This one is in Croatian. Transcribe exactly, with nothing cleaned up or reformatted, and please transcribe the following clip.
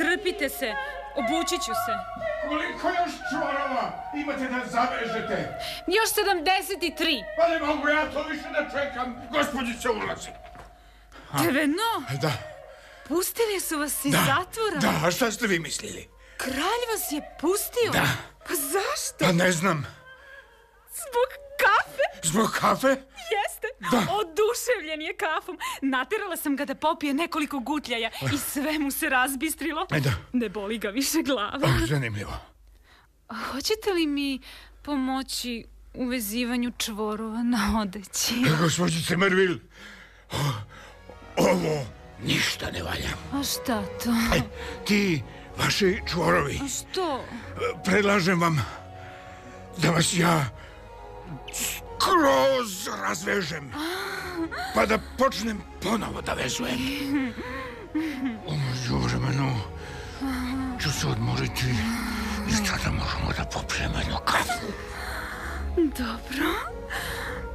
Strpite se, obući ću se. Koliko još čvorova imate da zavežete? Još sedamdeset tri. Pa ne mogu ja to više da čekam. Gospodice, ulazi. Deveno? Da. Pustili su vas iz da. zatvora? Da, a šta ste vi mislili? Kralj vas je pustio? Da. Pa zašto? Pa ne znam. Zbog kafe? Zbog kafe? Jeste. Da. Oduševljen je kafom. Naterala sam ga da popije nekoliko gutljaja i sve mu se razbistrilo. Da. Ne boli ga više glava. Oh, zanimljivo. A hoćete li mi pomoći u vezivanju čvorova na odeći? Gospođice Mervil, ovo ništa ne valja. A šta to? E, ti, vaši čvorovi. A što? Predlažem vam da vas ja skroz razvežem, pa da počnem ponovo da vezujem. Umeđu vremenu ću se odmoriti i tada možemo da popijemo jednu kafu. Dobro.